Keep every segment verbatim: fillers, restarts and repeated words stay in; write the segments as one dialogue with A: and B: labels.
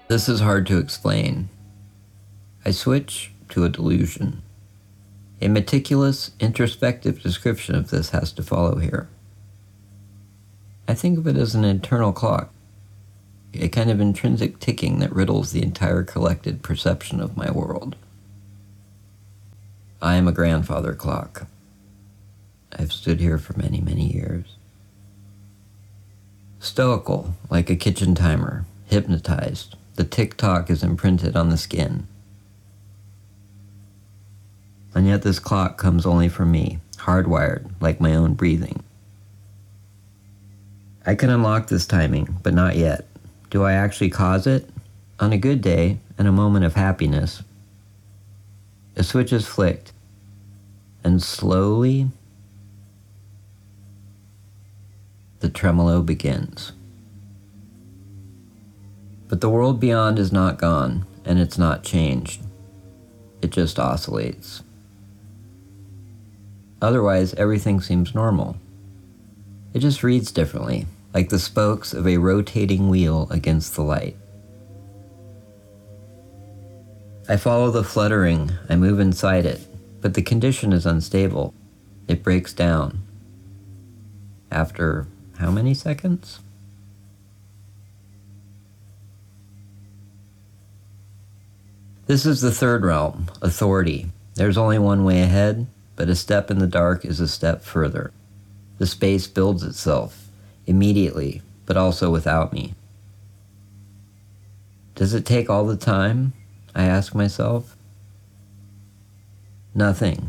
A: This is hard to explain. I switch to a delusion. A meticulous, introspective description of this has to follow here. I think of it as an internal clock, a kind of intrinsic ticking that riddles the entire collected perception of my world. I am a grandfather clock. I've stood here for many, many years. Stoical, like a kitchen timer, hypnotized, the tick-tock is imprinted on the skin. And yet this clock comes only from me, hardwired, like my own breathing. I can unlock this timing, but not yet. Do I actually cause it? On a good day, and a moment of happiness, a switch is flicked, and slowly, the tremolo begins. But the world beyond is not gone, and it's not changed. It just oscillates. Otherwise, everything seems normal. It just reads differently, like the spokes of a rotating wheel against the light. I follow the fluttering, I move inside it, but the condition is unstable. It breaks down. After how many seconds? This is the third realm, authority. There's only one way ahead, but a step in the dark is a step further. The space builds itself, immediately, but also without me. Does it take all the time? I ask myself. Nothing.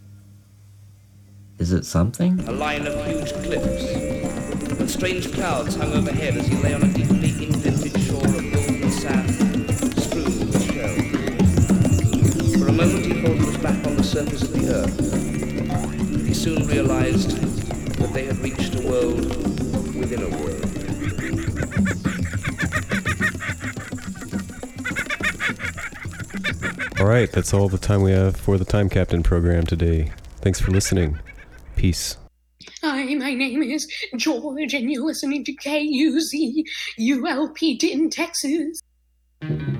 A: Is it something?
B: A line of huge cliffs, and strange clouds hung overhead as he lay on a deeply indented shore of golden sand, strewn with shells. For a moment he thought he was back on the surface of the earth, but he soon realized that they had reached a world within a world.
C: All right, that's all the time we have for the Time Captain program today. Thanks for listening. Peace.
D: Hi, my name is George, and you're listening to K U Z U L P in Texas.